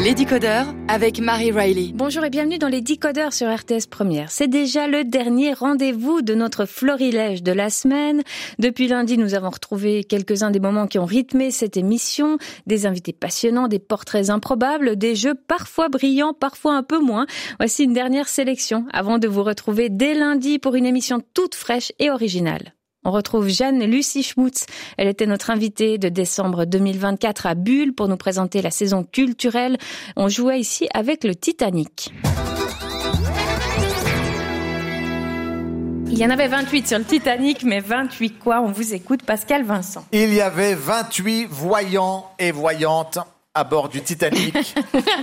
Les Décodeurs avec Marie Riley. Bonjour et bienvenue dans les Décodeurs sur RTS Première. C'est déjà le dernier rendez-vous de notre florilège de la semaine. Depuis lundi, nous avons retrouvé quelques-uns des moments qui ont rythmé cette émission. Des invités passionnants, des portraits improbables, des jeux parfois brillants, parfois un peu moins. Voici une dernière sélection avant de vous retrouver dès lundi pour une émission toute fraîche et originale. On retrouve Jeanne-Lucie Schmutz. Elle était notre invitée de décembre 2024 à Bulle pour nous présenter la saison culturelle. On jouait ici avec le Titanic. Il y en avait 28 sur le Titanic, mais 28 quoi? On vous écoute, Pascal Vincent. Il y avait 28 voyants et voyantes à bord du Titanic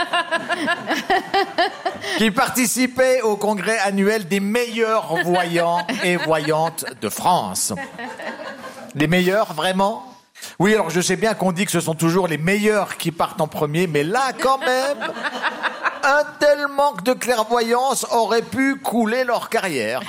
qui participaient au congrès annuel des meilleurs voyants et voyantes de France. Les meilleurs, vraiment ? Oui, alors je sais bien qu'on dit que ce sont toujours les meilleurs qui partent en premier, mais là, quand même, un tel manque de clairvoyance aurait pu couler leur carrière.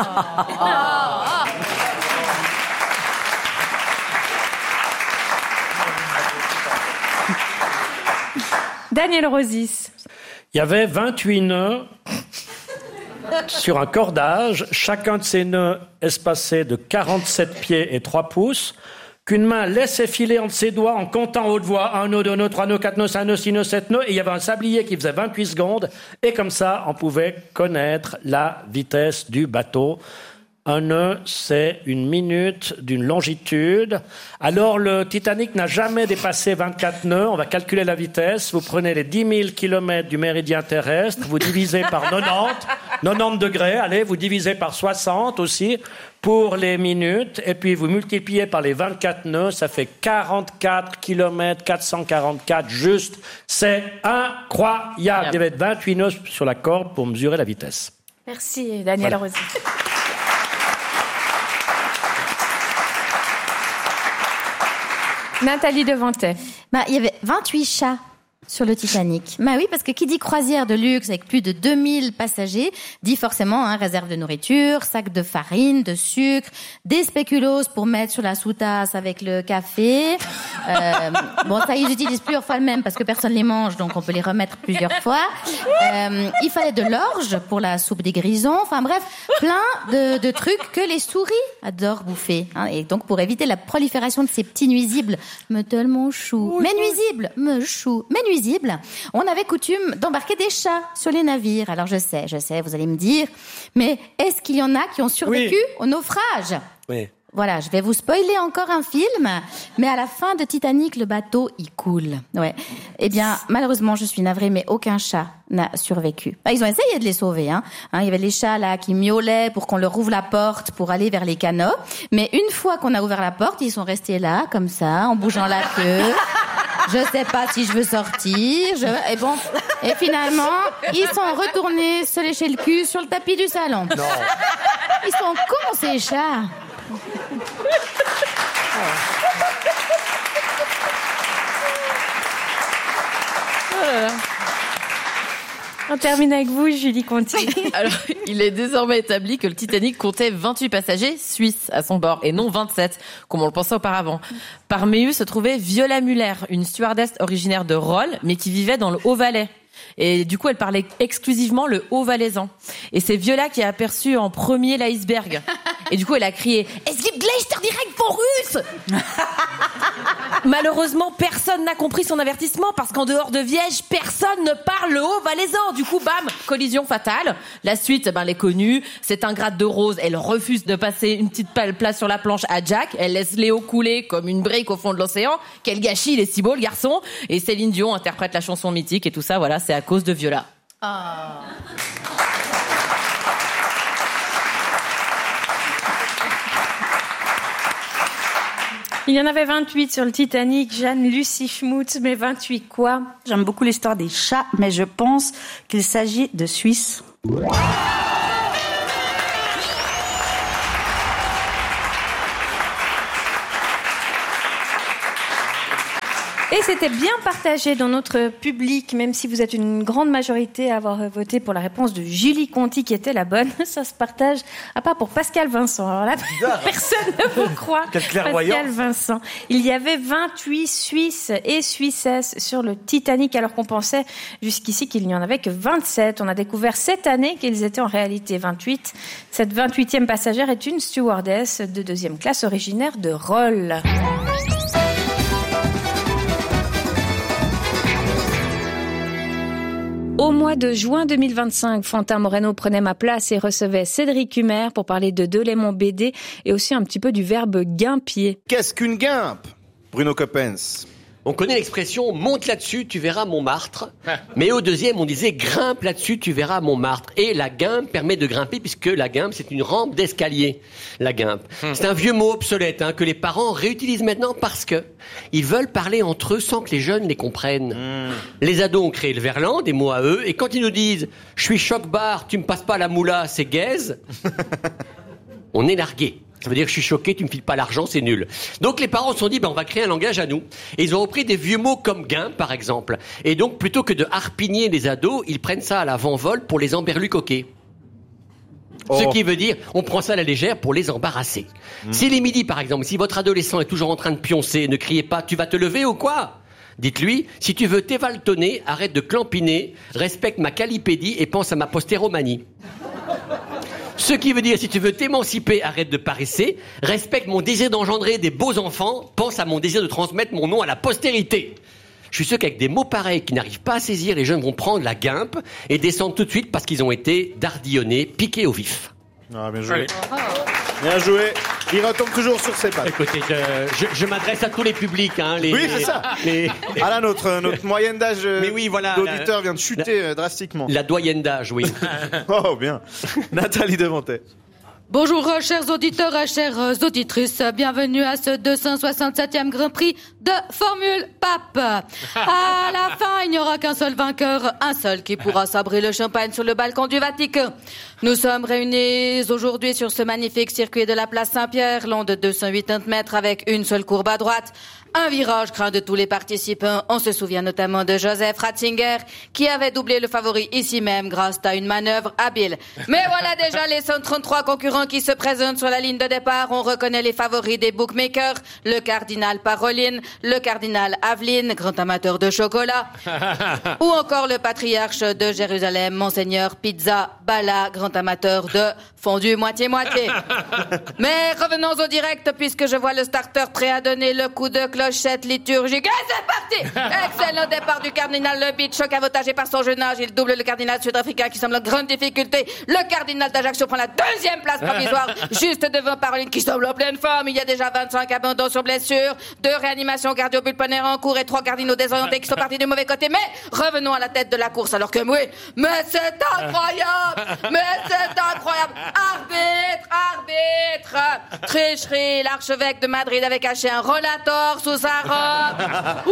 Daniel Rosis. Il y avait 28 nœuds sur un cordage, chacun de ces nœuds espacé de 47 pieds et 3 pouces, qu'une main laissait filer entre ses doigts en comptant haute voix 1 nœud, 2 nœuds, 3 nœuds, 4 nœuds, 5 nœuds, 6 nœuds, 7 nœuds, et il y avait un sablier qui faisait 28 secondes, et comme ça, on pouvait connaître la vitesse du bateau. Un nœud, c'est une minute d'une longitude. Alors, le Titanic n'a jamais dépassé 24 nœuds. On va calculer la vitesse. Vous prenez les 10 000 kilomètres du méridien terrestre, vous divisez par 90 degrés. Allez, vous divisez par 60 aussi pour les minutes. Et puis, vous multipliez par les 24 nœuds. Ça fait 44 kilomètres, 444 juste. C'est incroyable. Il y avait 28 nœuds sur la corde pour mesurer la vitesse. Merci, Daniel Rosis. Nathalie Devantet. Il y avait 28 chats sur le Titanic. Oui, parce que qui dit croisière de luxe avec plus de 2000 passagers, dit forcément réserve de nourriture, sac de farine, de sucre, des spéculoos pour mettre sur la sous-tasse avec le café. Ça, ils utilisent plusieurs fois le même parce que personne les mange, donc on peut les remettre plusieurs fois. Il fallait de l'orge pour la soupe des grisons. Enfin bref, plein de trucs que les souris adorent bouffer. Et donc pour éviter la prolifération de ces petits nuisibles, me tellement chou, mais nuisibles, me chou, mais nuisibles, on avait coutume d'embarquer des chats sur les navires. Alors je sais, vous allez me dire, mais est-ce qu'il y en a qui ont survécu au naufrage ? Oui. Voilà, je vais vous spoiler encore un film, mais à la fin de Titanic, le bateau, il coule. Ouais. Eh bien, malheureusement, je suis navrée, mais aucun chat n'a survécu. Ils ont essayé de les sauver, il y avait les chats, là, qui miaulaient pour qu'on leur ouvre la porte pour aller vers les canots. Mais une fois qu'on a ouvert la porte, ils sont restés là, comme ça, en bougeant la queue. Je sais pas si je veux sortir. Et finalement, ils sont retournés se lécher le cul sur le tapis du salon. Non. Ils sont cons, ces chats. On termine avec vous, Julie Conti. Alors, il est désormais établi que le Titanic comptait 28 passagers suisses à son bord et non 27, comme on le pensait auparavant. Parmi eux se trouvait Viola Muller, une stewardess originaire de Rolle, mais qui vivait dans le Haut-Valais. Et du coup, elle parlait exclusivement le haut-valaisan. Et c'est Viola qui a aperçu en premier l'iceberg. Et du coup, elle a crié « Es gibt Gleichter direkt vor Russe !» Malheureusement, personne n'a compris son avertissement parce qu'en dehors de Viège, personne ne parle le haut-valaisan. Du coup, bam, collision fatale. La suite, les connue. C'est un grade de Rose. Elle refuse de passer une petite place sur la planche à Jack. Elle laisse Léo couler comme une brique au fond de l'océan. Quel gâchis, il est si beau, le garçon. Et Céline Dion interprète la chanson mythique et tout ça, voilà, c'est à cause de Viola. Oh. Il y en avait 28 sur le Titanic, Jeanne-Lucie Schmutz, mais 28 quoi ? J'aime beaucoup l'histoire des chats, mais je pense qu'il s'agit de Suisses. Et Mais c'était bien partagé dans notre public, même si vous êtes une grande majorité à avoir voté pour la réponse de Julie Conti qui était la bonne. Ça se partage, à part pour Pascal Vincent. Alors là, personne ne vous croit. Quelle clairvoyance. Pascal Vincent. Il y avait 28 Suisses et Suissesses sur le Titanic, alors qu'on pensait jusqu'ici qu'il n'y en avait que 27. On a découvert cette année qu'ils étaient en réalité 28. Cette 28e passagère est une stewardess de 2e classe originaire de Rolle. Au mois de juin 2025, Fantin Moreno prenait ma place et recevait Cédric Humer pour parler de Delémont BD et aussi un petit peu du verbe guimpier. Qu'est-ce qu'une guimpe, Bruno Coppens? On connaît l'expression « monte là-dessus, tu verras Montmartre ». Mais au deuxième, on disait « grimpe là-dessus, tu verras Montmartre ». Et la guimpe permet de grimper puisque la guimpe, c'est une rampe d'escalier, la guimpe. C'est un vieux mot obsolète que les parents réutilisent maintenant parce que ils veulent parler entre eux sans que les jeunes les comprennent. Les ados ont créé le verlan, des mots à eux, et quand ils nous disent « je suis choc-bar, tu me passes pas la moula, c'est gaze », on est largué. Ça veut dire je suis choqué, tu me files pas l'argent, c'est nul. Donc les parents se sont dit on va créer un langage à nous. Et ils ont repris des vieux mots comme guimpe par exemple. Et donc plutôt que de harpigner les ados, ils prennent ça à l'avant-vol pour les emberlucoquer. Ce qui veut dire, on prend ça à la légère pour les embarrasser. Si les midis par exemple, si votre adolescent est toujours en train de pioncer, ne criez pas tu vas te lever ou quoi ? Dites-lui, si tu veux t'évaltonner, arrête de clampiner, respecte ma calipédie et pense à ma postéromanie. Ce qui veut dire, si tu veux t'émanciper, arrête de paresser, respecte mon désir d'engendrer des beaux enfants, pense à mon désir de transmettre mon nom à la postérité. Je suis sûr qu'avec des mots pareils qui n'arrivent pas à saisir, les jeunes vont prendre la guimpe et descendre tout de suite parce qu'ils ont été dardillonnés, piqués au vif. Ah, bien joué. Bien joué. Il retombe toujours sur ses pattes. Écoutez, je m'adresse à tous les publics. Oui, c'est ça. Ah là, notre moyenne d'âge d'auditeur vient de chuter drastiquement. La doyenne d'âge, oui. Oh, bien. Nathalie Devantet. Bonjour, chers auditeurs et chères auditrices. Bienvenue à ce 267e Grand Prix de Formule Pape. À la fin, il n'y aura qu'un seul vainqueur, un seul qui pourra sabrer le champagne sur le balcon du Vatican. Nous sommes réunis aujourd'hui sur ce magnifique circuit de la place Saint-Pierre, long de 280 mètres avec une seule courbe à droite. Un virage craint de tous les participants. On se souvient notamment de Joseph Ratzinger, qui avait doublé le favori ici même grâce à une manœuvre habile. Mais voilà déjà les 133 concurrents qui se présentent sur la ligne de départ. On reconnaît les favoris des bookmakers, le cardinal Paroline, le cardinal Aveline, grand amateur de chocolat, ou encore le patriarche de Jérusalem, Monseigneur Pizza Bala, grand amateur de fondu moitié-moitié. Mais revenons au direct, puisque je vois le starter prêt à donner le coup de clochette liturgique. Et c'est parti! Excellent départ du cardinal Le Beat, choc avantagé par son jeune âge. Il double le cardinal sud-africain qui semble en grande difficulté. Le cardinal d'Ajaccio prend la 2e place provisoire, juste devant Paroline qui semble en pleine forme. Il y a déjà 25 abandons sur blessure, 2 réanimations cardio-pulmonaires en cours et 3 cardinaux désorientés qui sont partis du mauvais côté. Mais revenons à la tête de la course, alors que oui, mais c'est incroyable! Mais c'est incroyable! Arbitre! Tricherie, l'archevêque de Madrid avait caché un rollator sous sa robe.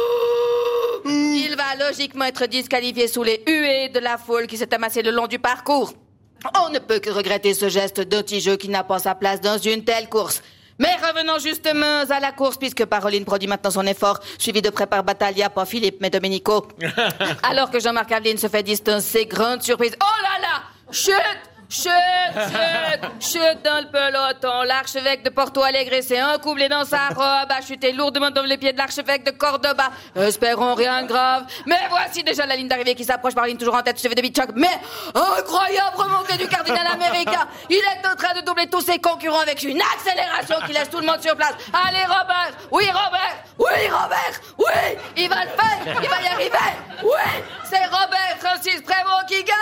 Il va logiquement être disqualifié sous les huées de la foule qui s'est amassée le long du parcours. On ne peut que regretter ce geste d'anti-jeu qui n'a pas sa place dans une telle course. Mais revenons justement à la course, puisque Paroline produit maintenant son effort, suivi de près par Battaglia, pas Philippe, mais Domenico. Alors que Jean-Marc Aveline se fait distancer, grande surprise. Oh là là! Chute dans le peloton. L'archevêque de Porto Alegre s'est encoublé dans sa robe, a chuté lourdement dans les pieds de l'archevêque de Cordoba. Espérons rien de grave. Mais voici déjà la ligne d'arrivée qui s'approche. Paroline toujours en tête, suivi de Bitchok. Mais incroyable remontée du cardinal américain. Il est en train de doubler tous ses concurrents avec une accélération qui laisse tout le monde sur place. Allez Robert! Oui Robert! Oui Robert! Oui! Il va le faire! Il va y arriver! Oui! C'est Robert Francis Prévost qui gagne!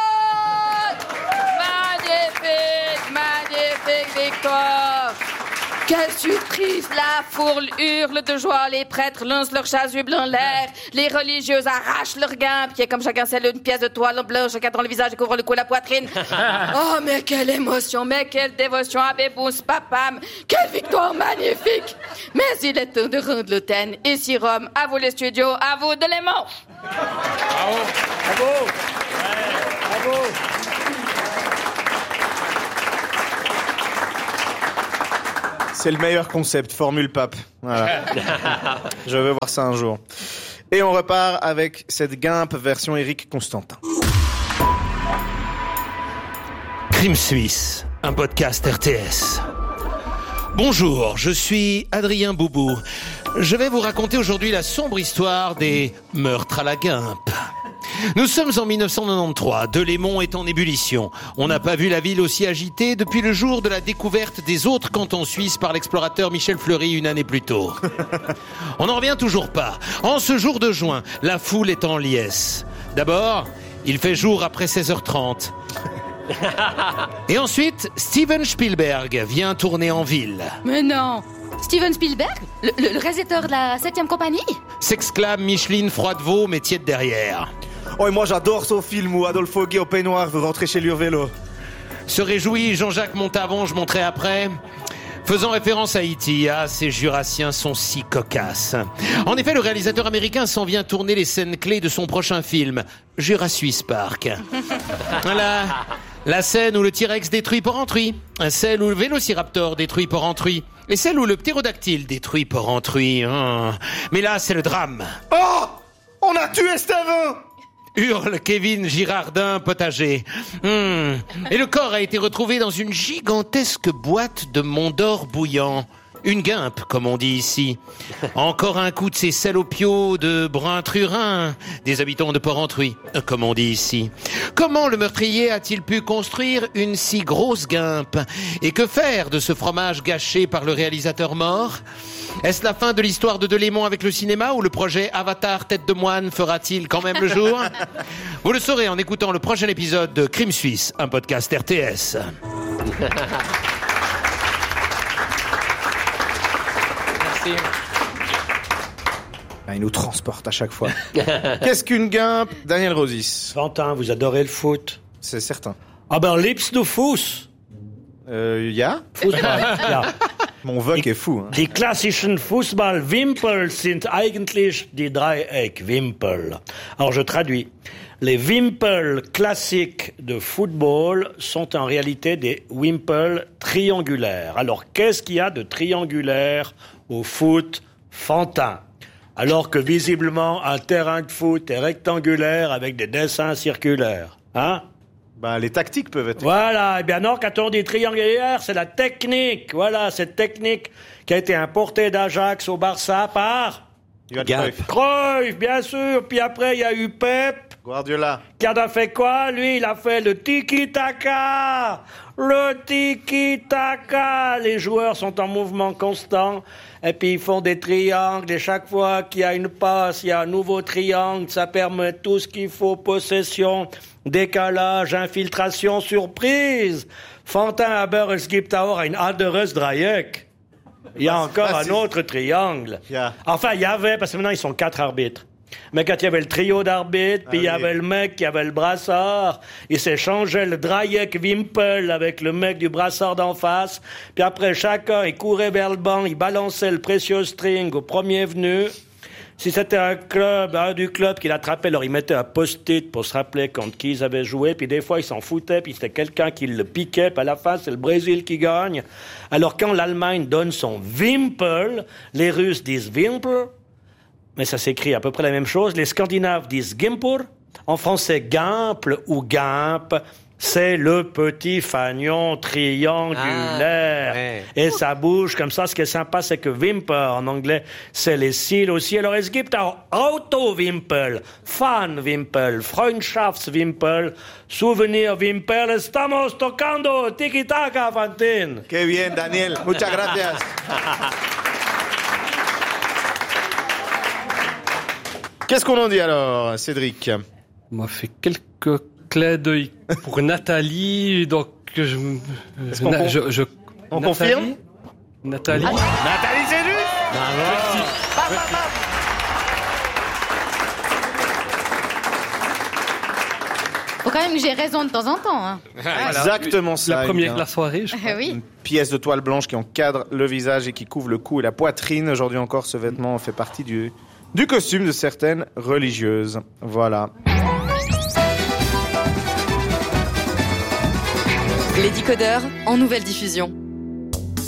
Magnifique victoire! Quelle surprise! La foule hurle de joie, les prêtres lancent leurs chasubles en l'air, les religieuses arrachent leurs guimpes, qui est comme chacun scelle une pièce de toile blanche encadrant le visage et couvre le cou et la poitrine. Oh, mais quelle émotion, mais quelle dévotion à Bébous, papam! Quelle victoire magnifique! Mais il est temps de rendre l'antenne. Ici Rome, à vous les studios, à vous Delémont! Bravo! Bravo! Ouais, bravo! C'est le meilleur concept, formule pape. Voilà. Je veux voir ça un jour. Et on repart avec cette guimpe version Éric Constantin. Crime Suisse, un podcast RTS. Bonjour, je suis Adrien Boubou. Je vais vous raconter aujourd'hui la sombre histoire des meurtres à la guimpe. Nous sommes en 1993, Delémont est en ébullition. On n'a pas vu la ville aussi agitée depuis le jour de la découverte des autres cantons suisses par l'explorateur Michel Fleury une année plus tôt. On n'en revient toujours pas. En ce jour de juin, la foule est en liesse. D'abord, il fait jour après 16h30. Et ensuite, Steven Spielberg vient tourner en ville. Mais non, Steven Spielberg, le réalisateur de la 7e compagnie? S'exclame Micheline Froidevaux, mais tiède derrière. Oh, et moi j'adore ce film où Adolphe Guy au peignoir veut rentrer chez lui au vélo. Se réjouit Jean-Jacques Montavon, je montrerai après. Faisant référence à E.T., ces Jurassiens sont si cocasses. En effet, le réalisateur américain s'en vient tourner les scènes clés de son prochain film, Jurassic Park. Voilà, la scène où le T-Rex détruit Porrentruy, celle où le Vélociraptor détruit Porrentruy, et celle où le ptérodactyle détruit Porrentruy. Mais là, c'est le drame. Oh, on a tué Steven! Hurle Kevin Girardin potager. Et le corps a été retrouvé dans une gigantesque boîte de Mont d'Or bouillant. Une guimpe, comme on dit ici. Encore un coup de ces salopios de Brun-Trurin, des habitants de Porrentruy, comme on dit ici. Comment le meurtrier a-t-il pu construire une si grosse guimpe? Et que faire de ce fromage gâché par le réalisateur mort? Est-ce la fin de l'histoire de Delémont avec le cinéma ou le projet Avatar Tête de Moine fera-t-il quand même le jour? Vous le saurez en écoutant le prochain épisode de Crime Suisse, un podcast RTS. Merci. Il nous transporte à chaque fois. Qu'est-ce qu'une guimpe, Daniel Rosis? Quentin, vous adorez le foot? C'est certain. Ah ben, liebst du Fuß? Ja? Fußball, ja. Mon vogue est fou. Hein. Die klassischen Fußballwimpel sind eigentlich die Dreieckwimpel. Alors je traduis. Les wimpels classiques de football sont en réalité des wimpels triangulaires. Alors qu'est-ce qu'il y a de triangulaire au foot fantin? Alors que visiblement un terrain de foot est rectangulaire avec des dessins circulaires. Hein? Ben, les tactiques peuvent être... Voilà, eh bien non, quand on dit triangulaire, c'est la technique. Voilà, cette technique qui a été importée d'Ajax au Barça par... Cruyff, bien sûr. Puis après, il y a eu Pep. Guardiola. Qui en a fait quoi? Lui, il a fait le tiki-taka. Le tiki-taka. Les joueurs sont en mouvement constant. Et puis, ils font des triangles. Et chaque fois qu'il y a une passe, il y a un nouveau triangle. Ça permet tout ce qu'il faut. Possession, décalage, infiltration, surprise. Fantin, aber es gibt auch ein anderes Dreieck. Il y a encore un autre triangle. Enfin, il y avait, parce que maintenant, ils sont 4 arbitres. Mais quand il y avait le trio d'arbitres, puis il y avait le mec qui avait le brassard, il s'échangeait le Dreieck-Wimpel avec le mec du brassard d'en face, puis après, chacun, il courait vers le banc, il balançait le précieux string au premier venu. Si c'était un du club qui l'attrapait, alors il mettait un post-it pour se rappeler contre qui ils avaient joué, puis des fois, ils s'en foutaient, puis c'était quelqu'un qui le piquait, puis à la fin, c'est le Brésil qui gagne. Alors quand l'Allemagne donne son Wimpel, les Russes disent Wimpel, mais ça s'écrit à peu près la même chose. Les Scandinaves disent Gimpur. En français, Gimple ou Gimpe, c'est le petit fanion triangulaire. Ouais. Et ça bouge comme ça. Ce qui est sympa, c'est que Wimper, en anglais, c'est les cils aussi. Alors, es gibt auch Auto-Wimpel, Fan-Wimpel, Freundschafts-Wimpel, Souvenir-Wimpel. Estamos tocando tiki-taka, Fantin. Qué bien, Daniel. Muchas gracias. Qu'est-ce qu'on en dit alors, Cédric? Moi, fait quelques clins d'œil pour Nathalie, donc on confirme? Nathalie. Nathalie, c'est juste. Merci. Faut quand même que j'ai raison de temps en temps. Hein. Voilà. Exactement ça. La première de la soirée, je crois. Oui. Une pièce de toile blanche qui encadre le visage et qui couvre le cou et la poitrine. Aujourd'hui encore, ce vêtement fait partie du costume de certaines religieuses. Voilà. Les décodeurs en nouvelle diffusion.